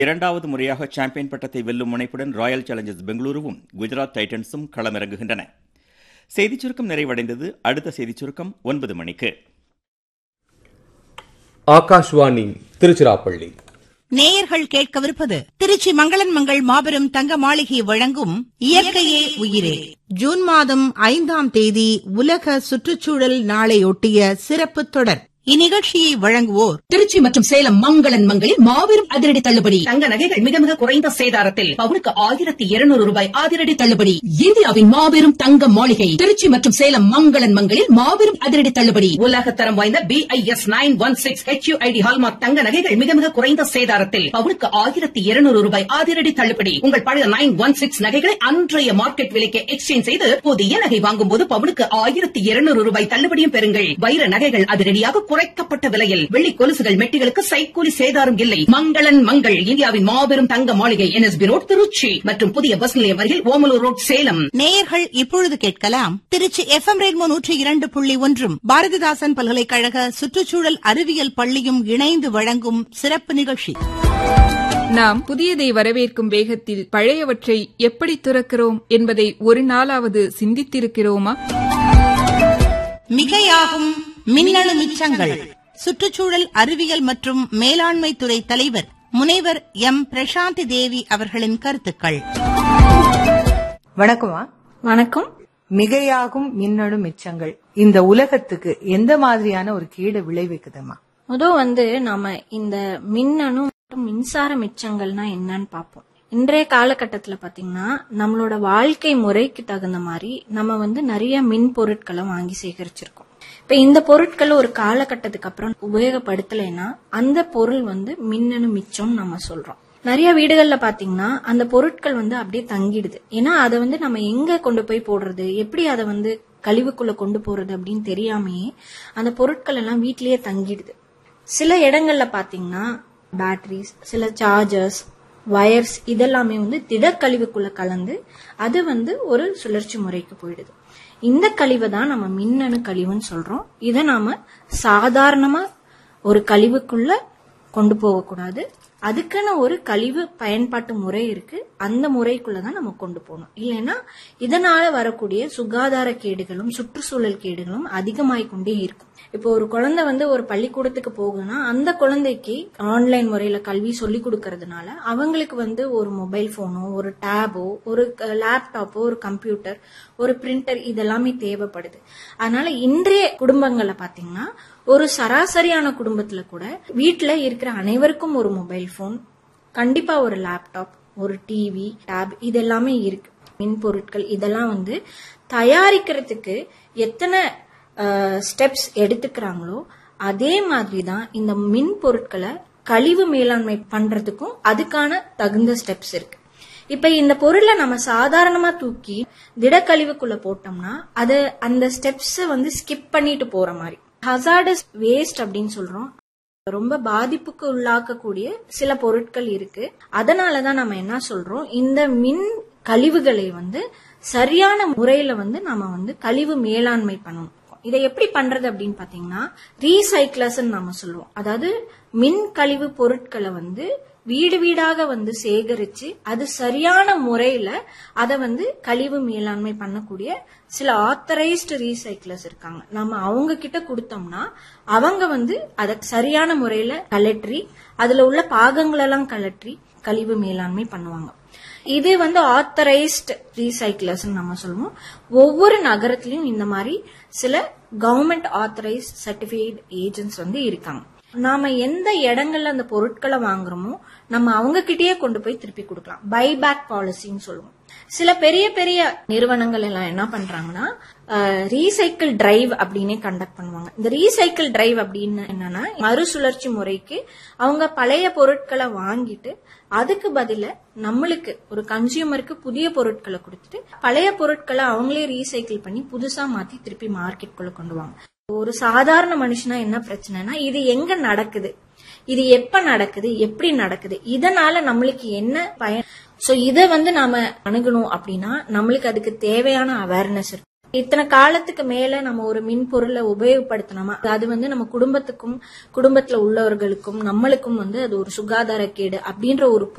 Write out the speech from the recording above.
இரண்டாவது முறையாக சாம்பியன் பட்டத்தை வெல்லும் முனைப்புடன் ராயல் சேலஞ்சர்ஸ் பெங்களூருவும் குஜராத் டைட்டன்ஸும் களமிறங்குகின்றன. செய்திச் சுருக்கம் நிறைவடைந்தது. அடுத்த செய்திச் சுருக்கம் 9 மணிக்கு. ஆகாஷ்வாணி திருச்சிராப்பள்ளி. நேயர்கள் கேட்கவிருப்பது திருச்சி மங்களன் மங்கள் மாபெரும் தங்க மாளிகை வழங்கும் இயற்கையே உயிரே. ஜூன் மாதம் 5ஆம் தேதி உலக சுற்றுச்சூழல் நாளையொட்டிய சிறப்பு தொடர். இந்நிகழ்ச்சியை வழங்குவோர் திருச்சி மற்றும் சேலம் மங்களன் மங்களில் மாபெரும் அதிரடி தள்ளுபடி. தங்க நகைகள் மிக மிக குறைந்த சேதாரத்தில் பவுனுக்கு 1200 ரூபாய் அதிரடி தள்ளுபடி. இந்தியாவின் மாபெரும் தங்க மாளிகை திருச்சி மற்றும் சேலம் மங்களன் மங்களில் மாபெரும் அதிரடி தள்ளுபடி. உலகத்தரம் வாய்ந்த BIS 916 HUID ஹால்மார்க் தங்க நகைகள் மிக மிக குறைந்த சேதாரத்தில் பவுனுக்கு 1200 ரூபாய் அதிரடி தள்ளுபடி. உங்கள் பழைய 916 நகைகளை அன்றைய மார்க்கெட் விலைக்கு எக்ஸ்சேஞ்ச் செய்து புதிய நகை வாங்கும் போது பவுனுக்கு 1200 ரூபாய் தள்ளுபடியும் பெறுங்கள். வைர நகைகள் அதிரடியாக குறைக்கப்பட்ட விலையில். வெள்ளி கொலுசுகள் மெட்டிகளுக்கு சைக்கூலி சேதாரம் இல்லை. மங்களன் மங்கள் இந்தியாவின் மாபெரும் தங்க மாளிகை NSB ரோட் திருச்சி மற்றும் புதிய பஸ் நிலையம் அருகில் ஓமலூர் ரோட் சேலம். நேயர்கள் இப்பொழுது கேட்கலாம் திருச்சி FM ரேடியோ 102.1 பாரதிதாசன் பல்கலைக்கழக சுற்றுச்சூழல் அறிவியல் பள்ளியும் இணைந்து வழங்கும் சிறப்பு நிகழ்ச்சி. நாம் புதியதை வரவேற்கும் வேகத்தில் பழையவற்றை எப்படி துறக்கிறோம் என்பதை ஒரு நாளாவது சிந்தித்திருக்கிறோமா? மிகையாகும் மின்னணு மிச்சங்கள். சுற்றுச்சூழல் அறிவியல் மற்றும் மேலாண்மை துறை தலைவர் முனைவர் M. பிரசாந்தி தேவி அவர்களின் கருத்துக்கள். வணக்கமா. வணக்கம். மிகையாகும் மின்னணு மிச்சங்கள் இந்த உலகத்துக்கு எந்த மாதிரியான ஒரு கேடு விளைவிக்குதுமா? நாம இந்த மின்னணு மற்றும் மின்சார மிச்சங்கள்னா என்னன்னு பாப்போம். இன்றைய காலகட்டத்துல பாத்தீங்கன்னா நம்மளோட வாழ்க்கை முறைக்கு தகுந்த மாதிரி நம்ம நிறைய மின் பொருட்களை வாங்கி சேகரிச்சிருக்கோம். இப்ப இந்த பொருட்களை ஒரு காலகட்டத்துக்கு அப்புறம் உபயோகப்படுத்தலைன்னா அந்த பொருள் மின்னணு மிச்சம் நம்ம சொல்றோம். நிறைய வீடுகள்ல பாத்தீங்கன்னா அந்த பொருட்கள் அப்படியே தங்கிடுது. ஏன்னா அதை நம்ம எங்க கொண்டு போய் போடுறது, எப்படி அதை கழிவுக்குள்ள கொண்டு போறது அப்படின்னு தெரியாமையே அந்த பொருட்கள் எல்லாம் வீட்லயே தங்கிடுது. சில இடங்கள்ல பாத்தீங்கன்னா பேட்டரிஸ், சில சார்ஜர்ஸ், வயர்ஸ் இதெல்லாமே திடக்கழிவுக்குள்ள கலந்து அது ஒரு சுழற்சி முறைக்கு போயிடுது. இந்த கழிவை தான் நம்ம மின்னணு கழிவுன்னு சொல்றோம். இதை நாம சாதாரணமா ஒரு கழிவுக்குள்ள கொண்டு போக கூடாது. அதுக்கான ஒரு கழிவு பயன்பாட்டு முறை இருக்கு. அந்த முறைக்குள்ளதான் நம்ம கொண்டு போகணும். இல்லைன்னா இதனால வரக்கூடிய சுகாதார கேடுகளும் சுற்றுச்சூழல் கேடுகளும் அதிகமாய் கொண்டே இருக்கும். இப்போ ஒரு குழந்தை ஒரு பள்ளிக்கூடத்துக்கு போகுதுன்னா அந்த குழந்தைக்கு ஆன்லைன் முறையில கல்வி சொல்லி கொடுக்கறதுனால அவங்களுக்கு ஒரு மொபைல் போனோ, ஒரு டேபோ, ஒரு லேப்டாப்போ, ஒரு கம்ப்யூட்டர், ஒரு பிரிண்டர் இதெல்லாமே தேவைப்படுது. அதனால இன்றைய குடும்பங்களை பாத்தீங்கன்னா ஒரு சராசரியான குடும்பத்துல கூட வீட்டுல இருக்கிற அனைவருக்கும் ஒரு மொபைல் போன், கண்டிப்பா ஒரு லேப்டாப், ஒரு டிவி, டேப் இதெல்லாமே இருக்கு. மின் பொருட்கள் இதெல்லாம் தயாரிக்கிறதுக்கு எத்தனை ஸ்டெப்ஸ் எடுத்துக்கிறாங்களோ அதே மாதிரிதான் இந்த மின் பொருட்களை கழிவு மேலாண்மை பண்றதுக்கும் அதுக்கான தகுந்த ஸ்டெப்ஸ் இருக்கு. இப்ப இந்த பொருளை நம்ம சாதாரணமா தூக்கி திடக்கழிவுக்குள்ள போட்டோம்னா அது அந்த ஸ்டெப்ஸ் ஸ்கிப் பண்ணிட்டு போற மாதிரி ஹசார்டஸ் வேஸ்ட் அப்படின்னு சொல்றோம். ரொம்ப பாதிப்புக்கு உள்ளாக்கக்கூடிய சில பொருட்கள் இருக்கு. அதனாலதான் நம்ம என்ன சொல்றோம், இந்த மின் கழிவுகளை சரியான முறையில நம்ம கழிவு மேலாண்மை பண்ணணும். இதை எப்படி பண்றது அப்படின்னு பாத்தீங்கன்னா ரீசைக்ளர்ஸ் நம்ம சொல்லுவோம். அதாவது மின் கழிவு பொருட்களை வீடு வீடாக சேகரிச்சு அது சரியான முறையில அதை கழிவு மேலாண்மை பண்ணக்கூடிய சில ஆத்தரைஸ்டு ரீசைக்ளர்ஸ் இருக்காங்க. நம்ம அவங்க கிட்ட கொடுத்தோம்னா அவங்க அதை சரியான முறையில கலற்றி அதுல உள்ள பாகங்களெல்லாம் கலற்றி கழிவு மேலாண்மை பண்ணுவாங்க. இது ஆத்தரைஸ்டு ரீசைக்ளர்ஸ் நம்ம சொல்லுவோம். ஒவ்வொரு நகரத்திலயும் இந்த மாதிரி சில கவர்மெண்ட் ஆத்தரைஸ்ட் சர்டிபிகேட் ஏஜென்ட்ஸ் இருக்காங்க. நாம எந்த இடங்கள்ல அந்த பொருட்களை வாங்குறோமோ நம்ம அவங்க கிட்டயே கொண்டு போய் திருப்பி கொடுக்கலாம். பைபேக் பாலிசின்னு சொல்லுவோம். சில பெரிய பெரிய நிறுவனங்கள் எல்லாம் என்ன பண்றாங்கன்னா ரீசைக்கிள் டிரைவ் அப்படின்னு கண்டக்ட் பண்ணுவாங்க. இந்த ரீசைக்கிள் டிரைவ் அப்படின்னு என்னன்னா மறுசுழற்சி முறைக்கு அவங்க பழைய பொருட்களை வாங்கிட்டு அதுக்கு பதில நம்மளுக்கு ஒரு கன்சியூமருக்கு புதிய பொருட்களை கொடுத்துட்டு பழைய பொருட்களை அவங்களே ரீசைக்கிள் பண்ணி புதுசா மாத்தி திருப்பி மார்க்கெட்டுக்குள்ள கொண்டு வாங்க. ஒரு சாதாரண மனுஷனா என்ன பிரச்சனைனா இது எங்க நடக்குது, இது எப்ப நடக்குது, எப்படி நடக்குது, இதனால நம்மளுக்கு என்ன பயன். சோ இத நாம அணுகணும் அப்படின்னா நம்மளுக்கு அதுக்கு தேவையான அவேர்னஸ் இருக்கு. இத்தனை காலத்துக்கு மேல நம்ம ஒரு மின் பொருளை உபயோகப்படுத்தினோமா அது வந்து நம்ம குடும்பத்துக்கும் குடும்பத்துல உள்ளவர்களுக்கும் நம்மளுக்கும் வந்து அது ஒரு சுகாதார கேடு அப்படின்ற ஒரு